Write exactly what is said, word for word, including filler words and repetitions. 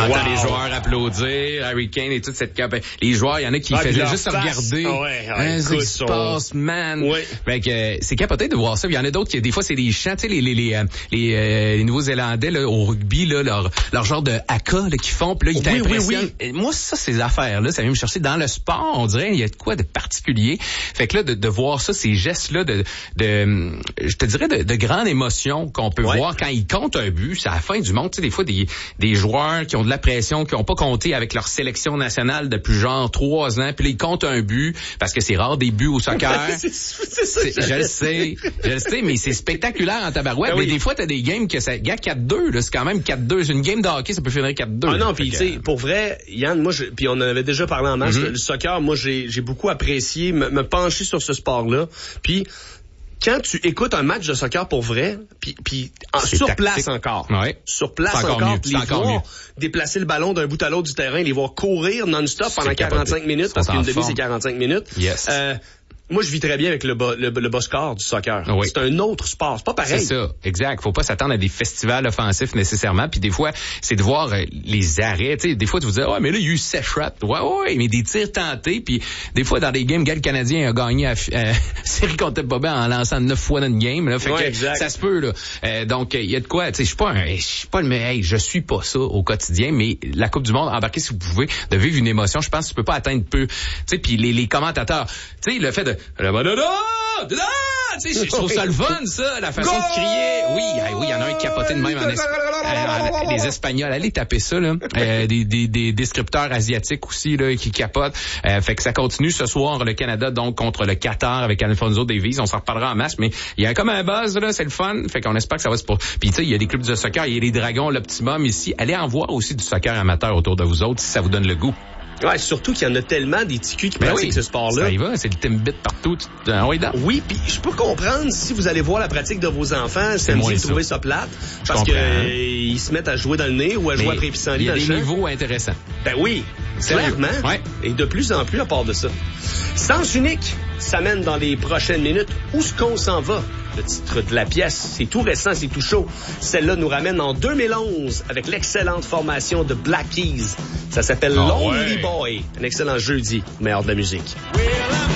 T'entends wow. les joueurs applaudir, Harry Kane et toute cette cap. Les joueurs, il y en a qui ah, faisaient juste face. regarder. Ah ouais, ah, hein, écoute, ce qui se passe, man. Ouais. Fait que euh, c'est capoté de voir ça. Il y en a d'autres qui, des fois, c'est des chants, tu sais, les les les, euh, les, euh, les Nouveaux-Zélandais là, au rugby, là, leur leur genre de haka là, qu'ils font, puis là, ils oui, t'impressionnent. Oui, oui. Moi, ça, ces affaires-là, ça vient me chercher dans le sport. On dirait, il y a de quoi de particulier. Fait que là, de, de voir ça, ces gestes-là, de, de, je te dirais, de, de grande émotion qu'on peut ouais. voir quand ils comptent un but. C'est à la fin du monde. Tu sais, des fois, des des joueurs qui ont de la pression, qui ont pas compté avec leur sélection nationale depuis genre trois ans, puis là, ils comptent un but, parce que c'est rare des buts au soccer. c'est, c'est ça, c'est, je le sais, je le sais, mais c'est spectaculaire en tabarouette. Ben oui. Mais des fois, t'as des games que ça, gars, quatre deux, là, c'est quand même quatre deux. C'est une game de hockey, ça peut finir quatre deux. Ah non, puis tu sais, pour vrai, Yann, moi, je, puis on en avait déjà parlé en match, mm-hmm. le soccer, moi, j'ai, j'ai beaucoup apprécié, me, me pencher sur ce sport-là, puis quand tu écoutes un match de soccer pour vrai, puis puis sur tactique. place encore, ouais. sur place encore, encore, mieux. les voir mieux. déplacer le ballon d'un bout à l'autre du terrain, les voir courir non-stop c'est pendant quarante-cinq minutes, parce qu'une demi c'est quarante-cinq minutes. Yes. Euh, Moi, je vis très bien avec le bas, le, le bas score du soccer. Oui. C'est un autre sport. C'est pas pareil. C'est ça. Exact. Faut pas s'attendre à des festivals offensifs nécessairement. Puis des fois, c'est de voir euh, les arrêts. Tu sais, des fois, tu vous dis, ouais, mais là, il y a eu sept shots. Ouais, ouais, mais des tirs tentés. Puis des fois, dans des games, le Canadien a gagné à euh, série contre Bobin en lançant neuf fois dans une game. Là. Fait ouais, que exact. ça se peut, là. Euh, donc, il y a de quoi. Tu sais, je suis pas un, je suis pas le, mais hey, je suis pas ça au quotidien. Mais la Coupe du Monde, embarquez si vous pouvez, de vivre une émotion. Je pense que tu peux pas atteindre peu. Tu sais, puis les, les commentateurs, tu sais, le fait de Ah, tu sais, je trouve ça le fun, ça, la façon de crier. Oui, oui, il y en a un qui capoté de même en Espagne. Les Espagnols, allez taper ça, là. Euh, des, des, des descripteurs asiatiques aussi, là, qui capotent. Euh, fait que ça continue ce soir, le Canada, donc, contre le Qatar avec Alfonso Davies. On s'en reparlera en masse, mais il y a comme un buzz, là, c'est le fun. Fait qu'on espère que ça va se pour. Puis, tu sais, il y a des clubs de soccer, il y a les Dragons, l'Optimum ici. Allez en voir aussi du soccer amateur autour de vous autres, si ça vous donne le goût. Ouais, surtout qu'il y en a tellement des ticus qui ben pratiquent oui, ce sport-là. Ça y va, c'est le Timbit partout. Ah oui, oui, puis je peux comprendre si vous allez voir la pratique de vos enfants, samedi, vous trouvez ça plate, je parce qu'ils euh, se mettent à jouer dans le nez ou à jouer mais après pissenlit dans le champ. Il y a des niveaux intéressants. Ben oui, clairement. Ouais. Et de plus en plus à part de ça. Sens unique, ça mène dans les prochaines minutes. Où est-ce qu'on s'en va? Le titre de la pièce, c'est tout récent, c'est tout chaud. Celle-là nous ramène en deux mille onze avec l'excellente formation de Black Keys. Ça s'appelle oh, Lonely ouais. Boy. Un excellent jeudi, meilleur de la musique. Oui.